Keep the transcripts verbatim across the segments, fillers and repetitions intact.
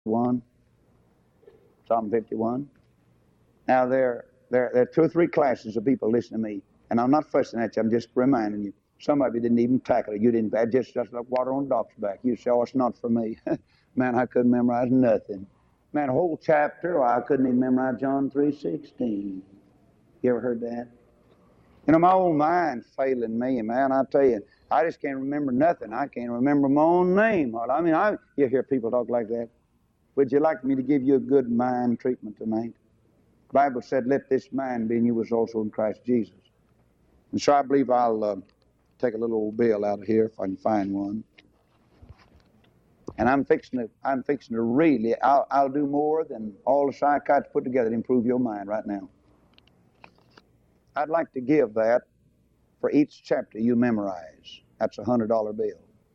One, Psalm fifty-one. Now there, there, there are two or three classes of people listening to me, and I'm not fussing at you. I'm just reminding you. Some of you didn't even tackle it. You didn't. That just just like water on a doc's back. You say, "Oh, it's not for me." Man, I couldn't memorize nothing. Man, a whole chapter. Well, I couldn't even memorize John three sixteen. You ever heard that? You know, my old mind's failing me, man. I tell you, I just can't remember nothing. I can't remember my own name. I mean, I you hear people talk like that. Would you like me to give you a good mind treatment tonight? The Bible said, "Let this mind be in you was also in Christ Jesus." And so I believe I'll uh, take a little old bill out of here if I can find one. And I'm fixing to, I'm fixing to really, I'll, I'll do more than all the psychiatrists put together to improve your mind right now. I'd like to give that for each chapter you memorize. That's a one hundred dollar bill.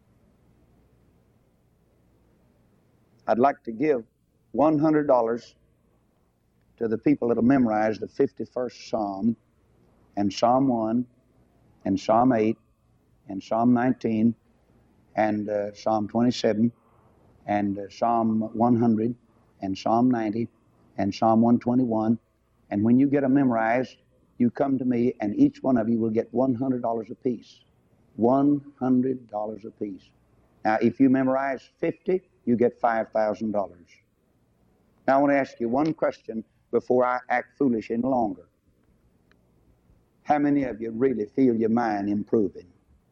I'd like to give one hundred dollars to the people that'll memorize the fifty-first Psalm, and Psalm one, and Psalm eight, and Psalm nineteen, and uh, Psalm twenty-seven, and uh, Psalm one hundred, and Psalm ninety, and Psalm one twenty-one. And when you get them memorized, you come to me, and each one of you will get one hundred dollars apiece. one hundred dollars apiece. Now, if you memorize fifty, you get five thousand dollars. Now, I want to ask you one question before I act foolish any longer. How many of you really feel your mind improving?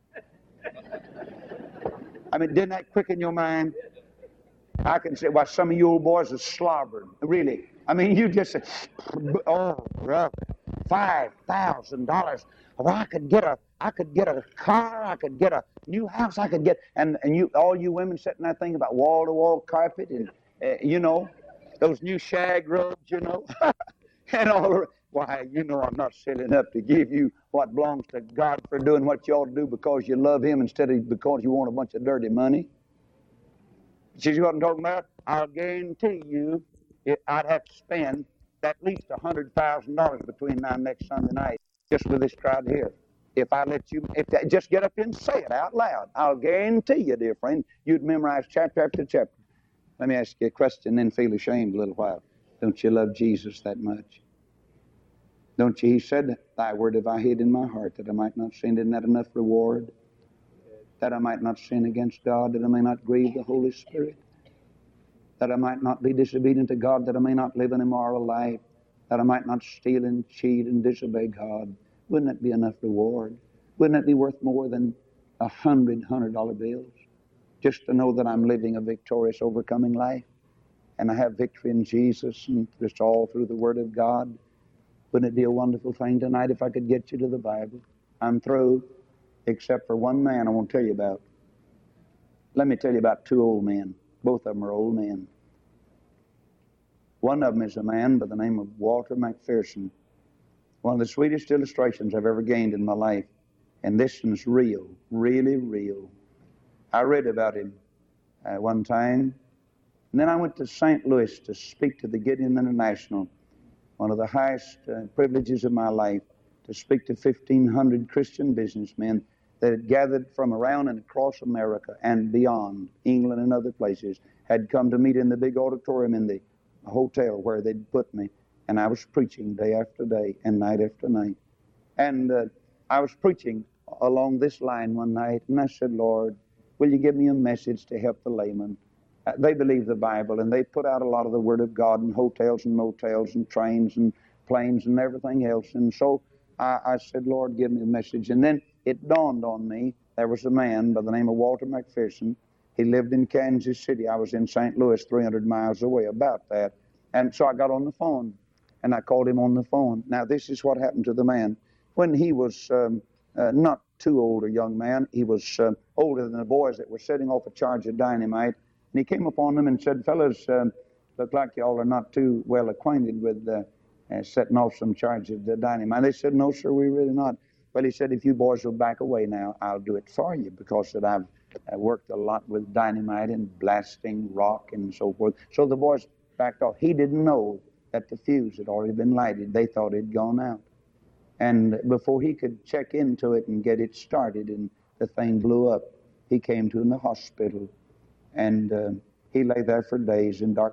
I mean, didn't that quicken your mind? I can say, well, some of you old boys are slobbered. Really. I mean, you just say, oh, brother, five thousand dollars. Well, I could get a, I could get a car, I could get a new house, I could get, and, and you, all you women sitting there thinking about wall-to-wall carpet and, uh, you know, those new shag rugs, you know, and all the, why, you know I'm not silly enough to give you what belongs to God for doing what you ought to do because you love Him instead of because you want a bunch of dirty money. See what I'm talking about? I'll guarantee you it, I'd have to spend at least one hundred thousand dollars between now and next Sunday night just with this crowd here. If I let you, if that, just get up here and say it out loud. I'll guarantee you, dear friend, you'd memorize chapter after chapter. Let me ask you a question, then feel ashamed a little while. Don't you love Jesus that much? Don't you? He said, "Thy word have I hid in my heart, that I might not sin." Isn't that enough reward? That I might not sin against God, that I may not grieve the Holy Spirit, that I might not be disobedient to God, that I may not live an immoral life, that I might not steal and cheat and disobey God. Wouldn't that be enough reward? Wouldn't that be worth more than a hundred hundred dollar bills? Just to know that I'm living a victorious, overcoming life, and I have victory in Jesus, and it's all through the Word of God. Wouldn't it be a wonderful thing tonight if I could get you to the Bible? I'm through, except for one man I won't tell you about. Let me tell you about two old men. Both of them are old men. One of them is a man by the name of Walter McPherson. One of the sweetest illustrations I've ever gained in my life. And this one's real, really real. I read about him uh, one time. And then I went to Saint Louis to speak to the Gideon International, one of the highest uh, privileges of my life, to speak to fifteen hundred Christian businessmen that had gathered from around and across America and beyond, England and other places, had come to meet in the big auditorium in the hotel where they'd put me. And I was preaching day after day and night after night. And uh, I was preaching along this line one night, and I said, "Lord, will you give me a message to help the layman?" Uh, they believe the Bible, and they put out a lot of the Word of God in hotels and motels and trains and planes and everything else. And so I, I said, "Lord, give me a message." And then it dawned on me, there was a man by the name of Walter McPherson. He lived in Kansas City. I was in Saint Louis, three hundred miles away, about that. And so I got on the phone, and I called him on the phone. Now, this is what happened to the man. When he was um, uh, not too old a young man, he was uh, older than the boys that were setting off a charge of dynamite. And he came upon them and said, "Fellas, um, look like y'all are not too well acquainted with uh, uh, setting off some charge of the dynamite." They said, "No, sir, we really not." Well, he said, "If you boys will back away now, I'll do it for you, because that I've uh, worked a lot with dynamite and blasting rock and so forth." So the boys backed off. He didn't know that the fuse had already been lighted. They thought it had gone out. And before he could check into it and get it started and the thing blew up, he came to in the hospital. And uh, He lay there for days in dark